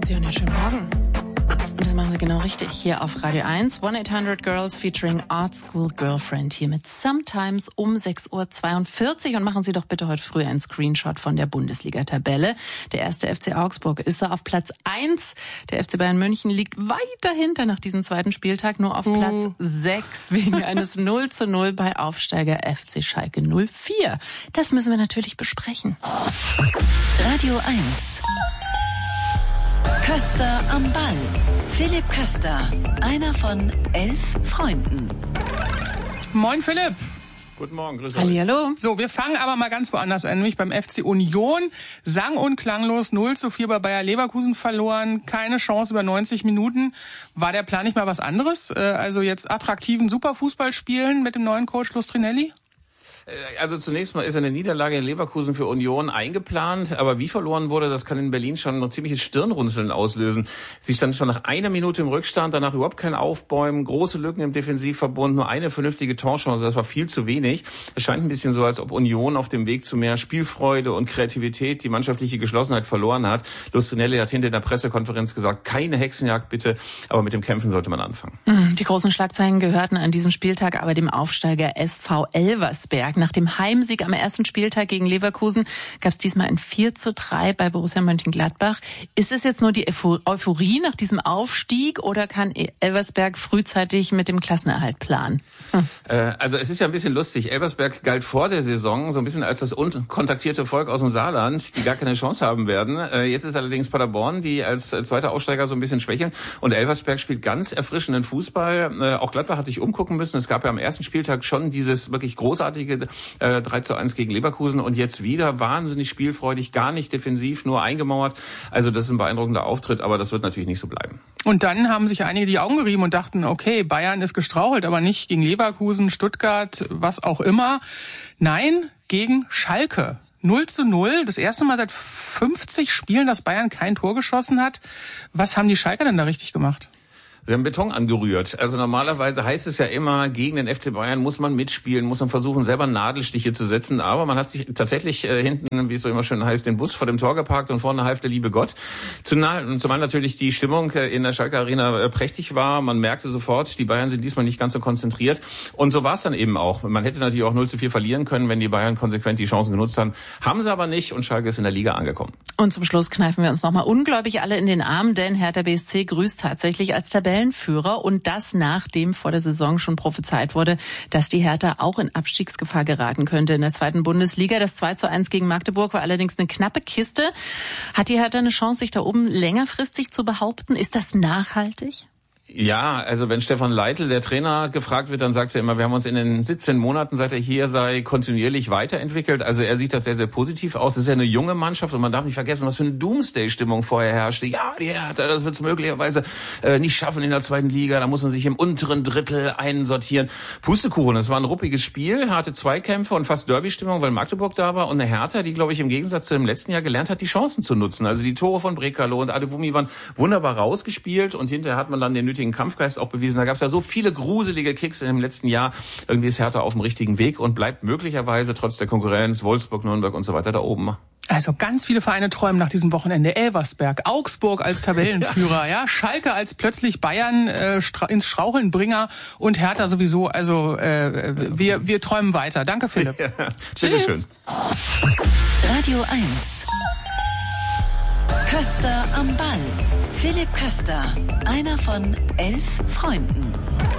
Sie und einen schönen Morgen. Und das machen Sie genau richtig hier auf Radio 1. 1-800-Girls featuring Art School Girlfriend hier mit Sometimes um 6:42 Uhr. Und machen Sie doch bitte heute früh einen Screenshot von der Bundesliga-Tabelle. Der erste FC Augsburg ist da auf Platz 1. Der FC Bayern München liegt weit dahinter nach diesem zweiten Spieltag, nur auf Platz 6 wegen eines 0:0 bei Aufsteiger FC Schalke 04. Das müssen wir natürlich besprechen. Radio 1. Köster am Ball. Philipp Köster, einer von 11 Freunden. Moin Philipp. Guten Morgen, grüß euch. Hallihallo. So, wir fangen aber mal ganz woanders an, nämlich beim FC Union. Sang- und klanglos 0:4 bei Bayer Leverkusen verloren. Keine Chance über 90 Minuten. War der Plan nicht mal was anderes? Also jetzt attraktiven Superfußball spielen mit dem neuen Coach Lustrinelli? Also zunächst mal ist eine Niederlage in Leverkusen für Union eingeplant, aber wie verloren wurde, das kann in Berlin schon ein ziemliches Stirnrunzeln auslösen. Sie standen schon nach einer Minute im Rückstand, danach überhaupt kein Aufbäumen, große Lücken im Defensivverbund, nur eine vernünftige Torchance, das war viel zu wenig. Es scheint ein bisschen so, als ob Union auf dem Weg zu mehr Spielfreude und Kreativität die mannschaftliche Geschlossenheit verloren hat. Lustrinelli hat hinter der Pressekonferenz gesagt, keine Hexenjagd bitte, aber mit dem Kämpfen sollte man anfangen. Die großen Schlagzeilen gehörten an diesem Spieltag aber dem Aufsteiger SV Elversberg. Nach dem Heimsieg am ersten Spieltag gegen Leverkusen gab es diesmal ein 4:3 bei Borussia Mönchengladbach. Ist es jetzt nur die Euphorie nach diesem Aufstieg oder kann Elversberg frühzeitig mit dem Klassenerhalt planen? Also es ist ja ein bisschen lustig. Elversberg galt vor der Saison so ein bisschen als das unkontaktierte Volk aus dem Saarland, die gar keine Chance haben werden. Jetzt ist allerdings Paderborn, die als zweiter Aufsteiger so ein bisschen schwächeln. Und Elversberg spielt ganz erfrischenden Fußball. Auch Gladbach hat sich umgucken müssen. Es gab ja am ersten Spieltag schon dieses wirklich großartige 3:1 gegen Leverkusen und jetzt wieder wahnsinnig spielfreudig, gar nicht defensiv, nur eingemauert. Also das ist ein beeindruckender Auftritt, aber das wird natürlich nicht so bleiben. Und dann haben sich einige die Augen gerieben und dachten, okay, Bayern ist gestrauchelt, aber nicht gegen Leverkusen, Stuttgart, was auch immer. Nein, gegen Schalke. 0:0, das erste Mal seit 50 Spielen, dass Bayern kein Tor geschossen hat. Was haben die Schalker denn da richtig gemacht? Sie haben Beton angerührt. Also normalerweise heißt es ja immer, gegen den FC Bayern muss man mitspielen, muss man versuchen, selber Nadelstiche zu setzen. Aber man hat sich tatsächlich hinten, wie es so immer schön heißt, den Bus vor dem Tor geparkt und vorne half der liebe Gott. Zumal natürlich die Stimmung in der Schalke Arena prächtig war. Man merkte sofort, die Bayern sind diesmal nicht ganz so konzentriert. Und so war es dann eben auch. Man hätte natürlich auch 0:4 verlieren können, wenn die Bayern konsequent die Chancen genutzt haben. Haben sie aber nicht und Schalke ist in der Liga angekommen. Und zum Schluss kneifen wir uns nochmal ungläubig alle in den Arm, denn Hertha BSC grüßt tatsächlich als Tabellenführer und das nachdem vor der Saison schon prophezeit wurde, dass die Hertha auch in Abstiegsgefahr geraten könnte in der zweiten Bundesliga. Das 2:1 gegen Magdeburg war allerdings eine knappe Kiste. Hat die Hertha eine Chance, sich da oben längerfristig zu behaupten? Ist das nachhaltig? Ja, also wenn Stefan Leitl, der Trainer, gefragt wird, dann sagt er immer, wir haben uns in den 17 Monaten, seit er hier sei, kontinuierlich weiterentwickelt. Also er sieht das sehr, sehr positiv aus. Es ist ja eine junge Mannschaft und man darf nicht vergessen, was für eine Doomsday-Stimmung vorher herrschte. Ja, die Hertha, das wird es möglicherweise nicht schaffen in der zweiten Liga. Da muss man sich im unteren Drittel einsortieren. Pustekuchen, es war ein ruppiges Spiel, harte Zweikämpfe und fast Derby-Stimmung, weil Magdeburg da war. Und eine Hertha, die, glaube ich, im Gegensatz zu dem letzten Jahr gelernt hat, die Chancen zu nutzen. Also die Tore von Brekalo und Adewumi waren wunderbar rausgespielt und hinterher hat man dann den nötigen Kampfgeist auch bewiesen. Da gab es ja so viele gruselige Kicks im letzten Jahr. Irgendwie ist Hertha auf dem richtigen Weg und bleibt möglicherweise trotz der Konkurrenz Wolfsburg, Nürnberg und so weiter da oben. Also ganz viele Vereine träumen nach diesem Wochenende. Elversberg, Augsburg als Tabellenführer, ja, Schalke als plötzlich Bayern ins Straucheln Bringer und Hertha sowieso. Also wir träumen weiter. Danke, Philipp. Ja, bitteschön. Radio 1. Köster am Ball. Philipp Köster, einer von 11 Freunden.